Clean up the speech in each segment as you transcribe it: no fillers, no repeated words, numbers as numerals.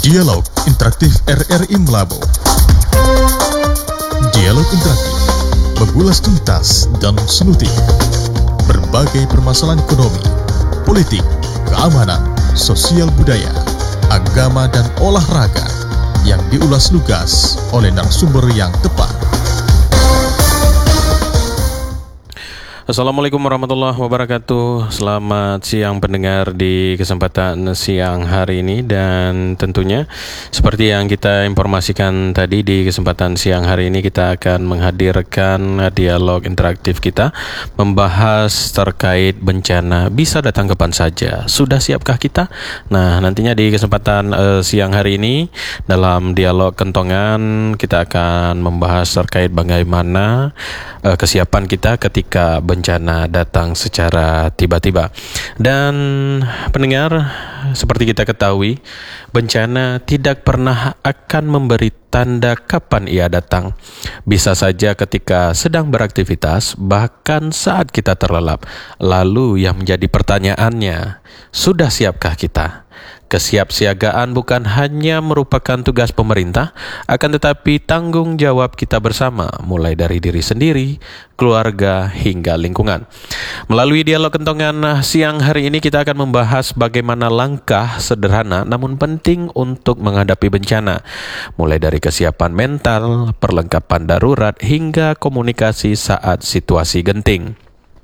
Dialog Interaktif RRI Mlabo. Dialog Interaktif mengulas tuntas dan solutif berbagai permasalahan ekonomi, politik, keamanan, sosial budaya, agama dan olahraga yang diulas lugas oleh narasumber yang tepat. Assalamualaikum warahmatullahi wabarakatuh. Selamat siang pendengar di kesempatan siang hari ini. Dan tentunya seperti yang kita informasikan tadi, di kesempatan siang hari ini kita akan menghadirkan dialog interaktif kita membahas terkait bencana bisa datang kapan saja. Sudah siapkah kita? Nah, nantinya di kesempatan siang hari ini dalam dialog kentongan kita akan membahas terkait bagaimana kesiapan kita ketika bencana datang secara tiba-tiba. Dan pendengar, seperti kita ketahui, bencana tidak pernah akan memberi tanda kapan ia datang. Bisa saja ketika sedang beraktivitas, bahkan saat kita terlelap. Lalu yang menjadi pertanyaannya, sudah siapkah kita? Kesiapsiagaan bukan hanya merupakan tugas pemerintah, akan tetapi tanggung jawab kita bersama, mulai dari diri sendiri, keluarga, hingga lingkungan. Melalui dialog kentongan siang hari ini kita akan membahas bagaimana langkah sederhana namun penting untuk menghadapi bencana, mulai dari kesiapan mental, perlengkapan darurat, hingga komunikasi saat situasi genting.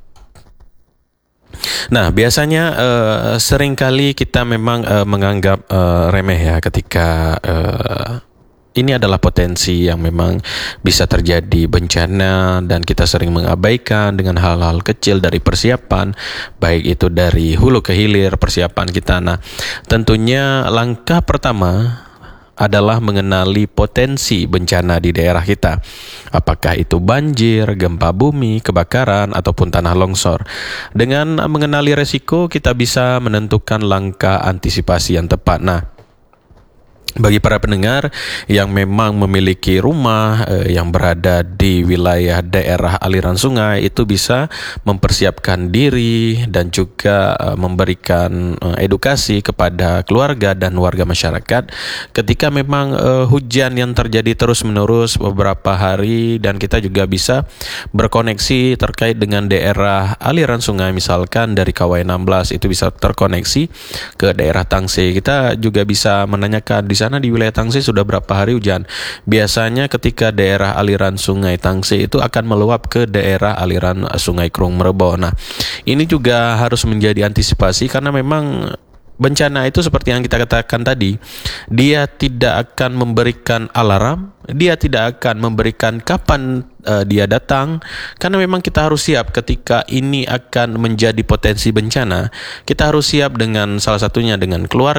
Nah, biasanya seringkali kita memang menganggap remeh ya ketika ini adalah potensi yang memang bisa terjadi bencana, dan kita sering mengabaikan dengan hal-hal kecil dari persiapan, baik itu dari hulu ke hilir persiapan kita. Nah, tentunya langkah pertama adalah mengenali potensi bencana di daerah kita. Apakah itu banjir, gempa bumi, kebakaran, ataupun tanah longsor. Dengan mengenali resiko, kita bisa menentukan langkah antisipasi yang tepat. Nah, bagi para pendengar yang memang memiliki rumah yang berada di wilayah daerah aliran sungai, itu bisa mempersiapkan diri dan juga memberikan edukasi kepada keluarga dan warga masyarakat ketika memang hujan yang terjadi terus-menerus beberapa hari, dan kita juga bisa berkoneksi terkait dengan daerah aliran sungai. Misalkan dari Kawai 16 itu bisa terkoneksi ke daerah Tangsih. Kita juga bisa menanyakan di sana di wilayah Tangsih sudah berapa hari hujan. Biasanya ketika daerah aliran sungai Tangsih itu akan meluap ke daerah aliran sungai Krung Merebo. Nah, ini juga harus menjadi antisipasi karena memang bencana itu seperti yang kita katakan tadi, dia tidak akan memberikan alarm, dia tidak akan memberikan kapan dia datang, karena memang kita harus siap ketika ini akan menjadi potensi bencana. Kita harus siap dengan salah satunya dengan keluarga,